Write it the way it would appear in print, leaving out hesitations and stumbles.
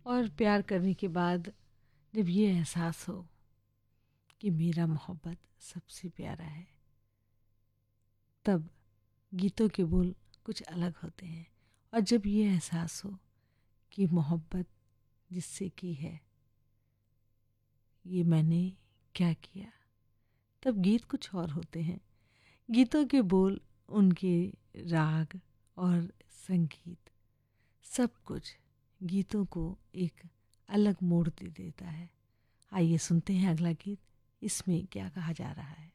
और प्यार करने के बाद जब ये एहसास हो कि मेरा मोहब्बत सबसे प्यारा है, तब गीतों के बोल कुछ अलग होते हैं। और जब ये एहसास हो कि मोहब्बत जिससे की है, ये मैंने क्या किया, तब गीत कुछ और होते हैं। गीतों के बोल, उनके राग और संगीत, सब कुछ गीतों को एक अलग मोड़ दे देता है। आइए सुनते हैं अगला गीत, इसमें क्या कहा जा रहा है।